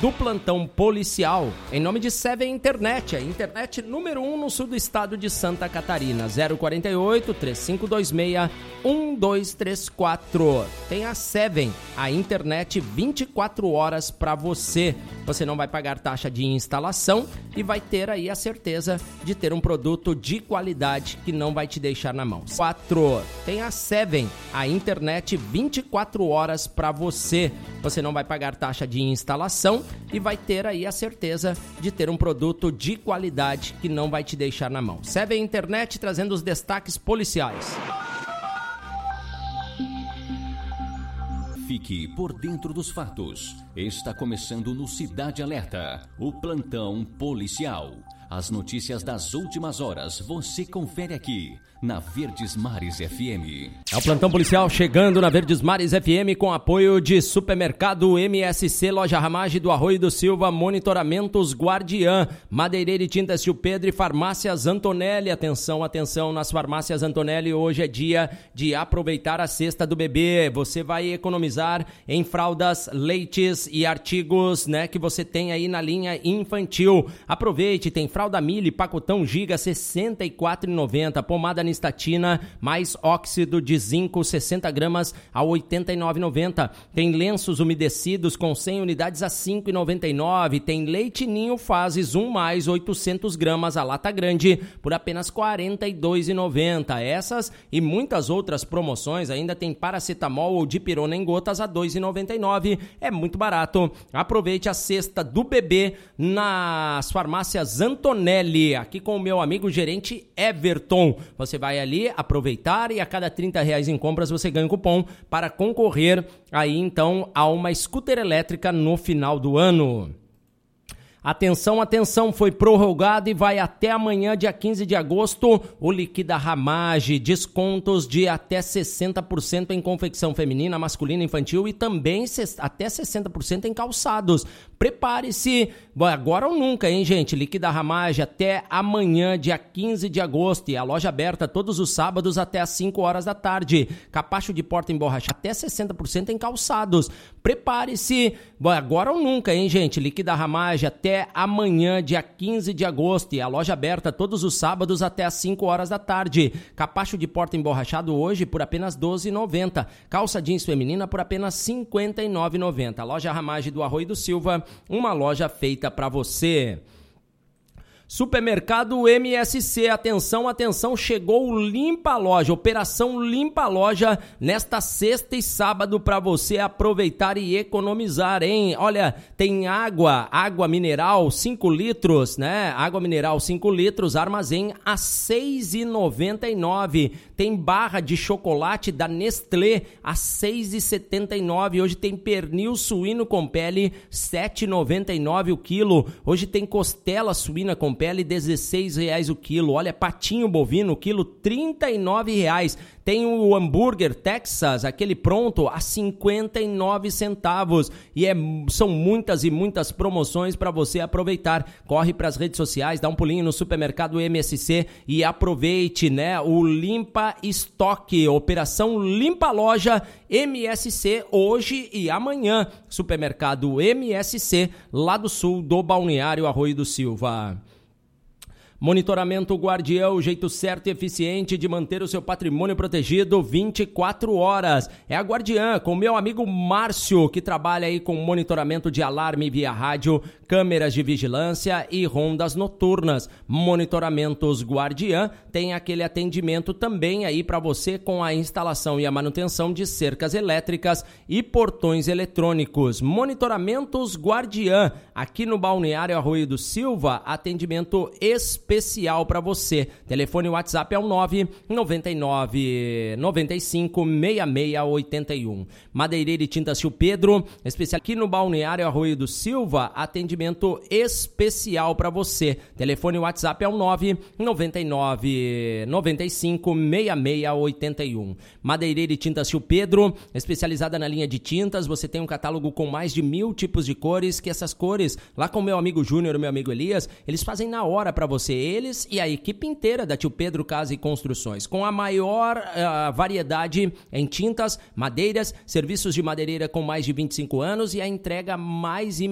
do plantão policial, em nome de Seven Internet, a internet número 1 no sul do estado de Santa Catarina, 048-3526-1234. Tem a Seven, a internet 24 horas para você. Você não vai pagar taxa de instalação e vai ter aí a certeza de ter um produto de qualidade que não vai te deixar na mão. 4. Tem a Seven, a internet 24 horas para você. Você não vai pagar taxa de instalação e vai ter aí a certeza de ter um produto de qualidade que não vai te deixar na mão. Seven Internet trazendo os destaques policiais. Fique por dentro dos fatos. Está começando no Cidade Alerta, o plantão policial. As notícias das últimas horas você confere aqui na Verdes Mares FM. É o plantão policial chegando na Verdes Mares FM com apoio de Supermercado MSC, Loja Ramage do Arroio do Silva, Monitoramentos Guardiã, Madeireira e Tintas Tio Pedro e Farmácias Antonelli. Atenção, atenção, nas Farmácias Antonelli hoje é dia de aproveitar a cesta do bebê. Você vai economizar em fraldas, leites e artigos, né, que você tem aí na linha infantil. Aproveite, tem fralda Mili, pacotão Giga, R$ 64,90. Pomada Nistatina, mais óxido de zinco, 60 gramas a R$ 89,90. Tem lenços umedecidos com 100 unidades a R$ 5,99. Tem leite ninho fases 1 mais 800 gramas a lata grande por apenas R$ 42,90. Essas e muitas outras promoções. Ainda tem paracetamol ou dipirona em gotas a R$ 2,99. É muito barato. Aproveite a cesta do bebê nas Farmácias Antonelli, aqui com o meu amigo gerente Everton. Você vai ali aproveitar e a cada R$30 em compras você ganha um cupom para concorrer aí então a uma scooter elétrica no final do ano. Atenção, atenção, foi prorrogado e vai até amanhã, dia 15 de agosto, o Liquida Ramage, descontos de até 60% em confecção feminina, masculina, infantil e também até 60% em calçados. Prepare-se, agora ou nunca, hein, gente? Liquida Ramage até amanhã, dia 15 de agosto, e a loja aberta todos os sábados até às 5 horas da tarde. Capacho de porta emborrachado até 60% em calçados. Prepare-se, agora ou nunca, hein, gente? Liquida Ramage até amanhã, dia 15 de agosto, e a loja aberta todos os sábados até às 5 horas da tarde. Capacho de porta emborrachado hoje por apenas R$ 12,90. Calça jeans feminina por apenas R$ 59,90. Loja Ramage do Arroio do Silva, uma loja feita para você. Supermercado MSC, atenção, atenção, chegou o Limpa Loja, Operação Limpa Loja, nesta sexta e sábado para você aproveitar e economizar, hein? Olha, tem água mineral 5 litros, né? Água mineral 5 litros, armazém a R$ 6,99. Tem barra de chocolate da Nestlé a R$ 6,79. Hoje tem pernil suíno com pele, R$ 7,99 o quilo. Hoje tem costela suína com pele, R$ 16,00 o quilo. Olha, patinho bovino, quilo, R$ 39,00. Tem o hambúrguer Texas, aquele pronto, a 59 centavos. E são muitas e muitas promoções para você aproveitar. Corre para as redes sociais, dá um pulinho no Supermercado MSC e aproveite, né? O Limpa Estoque, Operação Limpa Loja MSC, hoje e amanhã. Supermercado MSC, lá do sul do Balneário Arroio do Silva. Monitoramento Guardiã, o jeito certo e eficiente de manter o seu patrimônio protegido 24 horas. É a Guardiã, com meu amigo Márcio, que trabalha aí com monitoramento de alarme via rádio, câmeras de vigilância e rondas noturnas. Monitoramentos Guardiã tem aquele atendimento também aí para você com a instalação e a manutenção de cercas elétricas e portões eletrônicos. Monitoramentos Guardiã, aqui no Balneário Arroio do Silva, atendimento especial para você. Telefone WhatsApp é o 999 95 6681. Madeireira e Tintas Tio Pedro, especial aqui no Balneário Arroio do Silva, atendimento especial para você. Telefone WhatsApp é o 999 95 6681. Madeireira e Tintas Tio Pedro, especializada na linha de tintas. Você tem um catálogo com mais de 1000 tipos de cores, que essas cores, lá com o meu amigo Júnior e meu amigo Elias, eles fazem na hora para você. Eles e a equipe inteira da Tio Pedro Casa e Construções, com a maior variedade em tintas, madeiras, serviços de madeireira com mais de 25 anos e a entrega mais